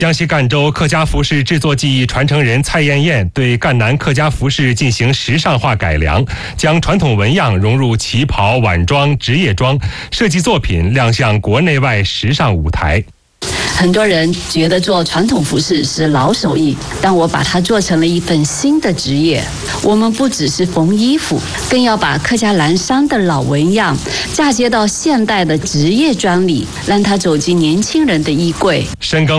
江西赣州客家服饰制作技艺传承人蔡艳艳对赣南客家服饰进行时尚化改良，将传统纹样融入旗袍、晚装、职业装，设计作品亮相国内外时尚舞台。 很多人觉得做传统服饰是老手艺，但我把它做成了一份新的职业。我们不只是缝衣服，更要把客家蓝衫的老纹样嫁接到现代的职业装里，让它走进年轻人的衣柜。 深耕